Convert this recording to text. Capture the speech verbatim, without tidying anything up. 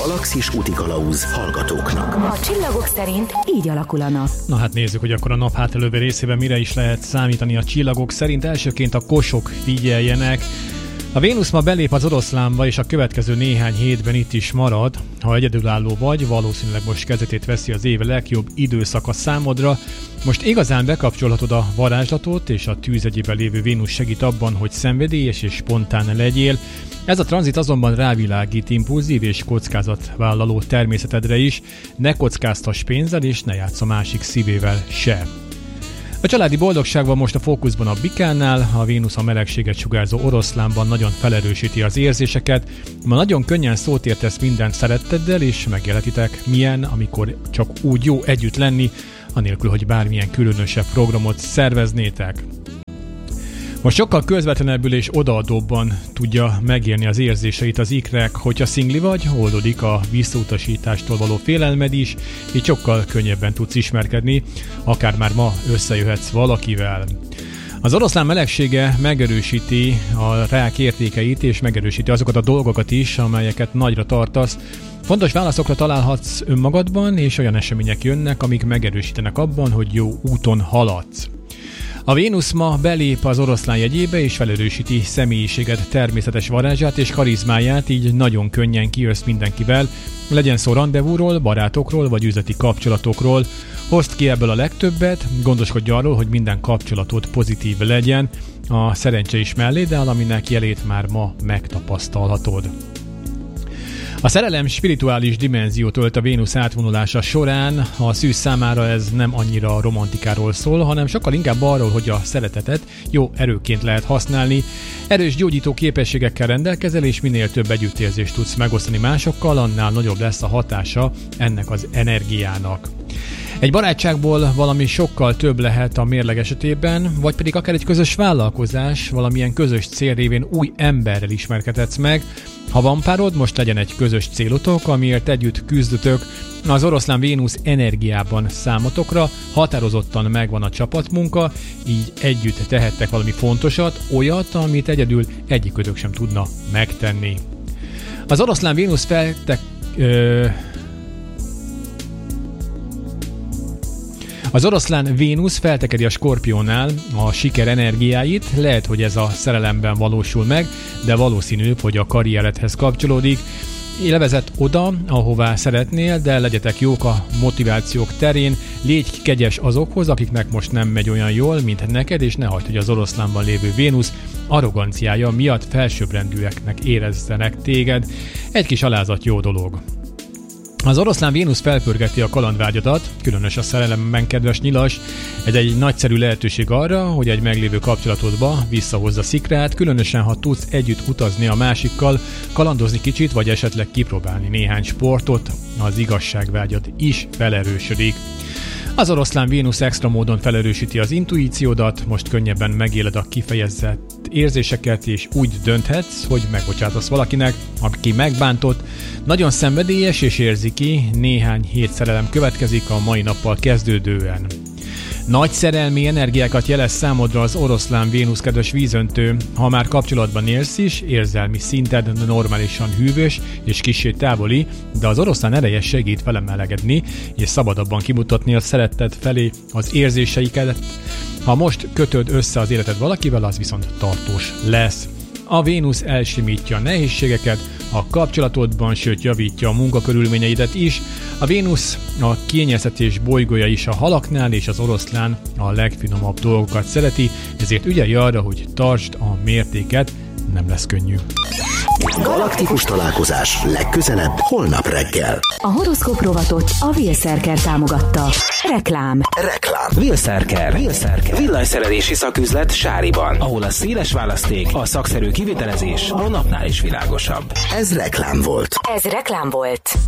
Galaxis útikalauz hallgatóknak. A csillagok szerint így alakul a nap. Na hát nézzük, hogy akkor a nap hátelőbe részében mire is lehet számítani a csillagok szerint. Elsőként a kosok, figyeljenek. A Vénusz ma belép az Oroszlánba, és a következő néhány hétben itt is marad. Ha egyedülálló vagy, valószínűleg most kezdetét veszi az év legjobb időszaka számodra. Most igazán bekapcsolhatod a varázslatot, és a tűzegyében lévő Vénusz segít abban, hogy szenvedélyes és spontán legyél. Ez a tranzit azonban rávilágít impulzív és kockázatvállaló természetedre is. Ne kockáztass pénzzel, és ne játsz a másik szívével se. A családi boldogságban most a fókuszban a Bikánál, a Vénusz a melegséget sugárzó Oroszlánban nagyon felerősíti az érzéseket. Ma nagyon könnyen szót értesz minden szeretteddel, és megélhetitek milyen, amikor csak úgy jó együtt lenni, anélkül, hogy bármilyen különösebb programot szerveznétek. Most sokkal közvetlenebbül és odaadóbban tudja megélni az érzéseit az ikrek, hogyha szingli vagy, oldódik a visszautasítástól való félelmed is, így sokkal könnyebben tudsz ismerkedni, akár már ma összejöhetsz valakivel. Az oroszlán melegsége megerősíti a rák értékeit, és megerősíti azokat a dolgokat is, amelyeket nagyra tartasz. Fontos válaszokra találhatsz önmagadban, és olyan események jönnek, amik megerősítenek abban, hogy jó úton haladsz. A Vénusz ma belép az Oroszlán jegyébe, és felerősíti személyiséged természetes varázsát és karizmáját, így nagyon könnyen kijössz mindenkivel, legyen szó randevúról, barátokról vagy üzleti kapcsolatokról. Hozd ki ebből a legtöbbet, gondoskodj arról, hogy minden kapcsolatod pozitív legyen, a szerencse is melléd áll, aminek jelét már ma megtapasztalhatod. A szerelem spirituális dimenziót ölt a Vénusz átvonulása során. A szűz számára ez nem annyira a romantikáról szól, hanem sokkal inkább arról, hogy a szeretetet jó erőként lehet használni. Erős gyógyító képességekkel rendelkezel, és minél több együttérzést tudsz megosztani másokkal, annál nagyobb lesz a hatása ennek az energiának. Egy barátságból valami sokkal több lehet a mérleg esetében, vagy pedig akár egy közös vállalkozás, valamilyen közös cél révén új emberrel ismerkedhetsz meg. Ha van párod, most legyen egy közös célotok, amiért együtt küzdötök. Az Oroszlán Vénusz energiában számotokra határozottan megvan a csapatmunka, így együtt tehettek valami fontosat, olyat, amit egyedül egyikőtök sem tudna megtenni. Az Oroszlán Vénusz feltek... Ö, Az Oroszlán Vénusz feltekeri a Skorpiónál a siker energiáit, lehet, hogy ez a szerelemben valósul meg, de valószínűbb, hogy a karrieredhez kapcsolódik. Élvezett oda, ahová szeretnél, de legyetek jók a motivációk terén, légy kegyes azokhoz, akiknek most nem megy olyan jól, mint neked, és ne hagyd, hogy az Oroszlánban lévő Vénusz arroganciája miatt felsőbbrendűeknek érezzenek téged. Egy kis alázat jó dolog. Az Oroszlán Vénusz felpörgeti a kalandvágyadat, különös a szerelemben kedves nyilas. Ez egy nagyszerű lehetőség arra, hogy egy meglévő kapcsolatodba visszahozza szikrát, különösen ha tudsz együtt utazni a másikkal, kalandozni kicsit, vagy esetleg kipróbálni néhány sportot, az igazságvágyad is felerősödik. Az Oroszlán Vénusz extra módon felerősíti az intuíciódat, most könnyebben megéled a kifejezett érzéseket, és úgy dönthetsz, hogy megbocsátasz valakinek, aki megbántott. Nagyon szenvedélyes és érzi ki, néhány hét szerelem következik a mai nappal kezdődően. Nagy szerelmi energiákat jelez számodra az Oroszlán Vénusz, kedves vízöntő. Ha már kapcsolatban élsz is, érzelmi szinted normálisan hűvös és kissé távoli, de az oroszlán ereje segít felemelegedni és szabadabban kimutatni a szeretted felé az érzéseiket. Ha most kötöd össze az életed valakivel, az viszont tartós lesz. A Vénusz elsimítja a nehézségeket a kapcsolatodban, sőt javítja a munkakörülményeidet is. A Vénusz a kényeztetés bolygója is a halaknál, és az Oroszlán a legfinomabb dolgokat szereti, ezért ügyelj arra, hogy tartsd a mértéket, nem lesz könnyű. Galaktikus találkozás legközelebb holnap reggel. A horoszkóp rovatot a Wheelszerker támogatta. Reklám. Reklám. Wheelszerker. Wheelszerker. Villanyszerelési szaküzlet Sáriban, ahol a széles választék, a szakszerű kivitelezés a napnál is világosabb. Ez reklám volt. Ez reklám volt.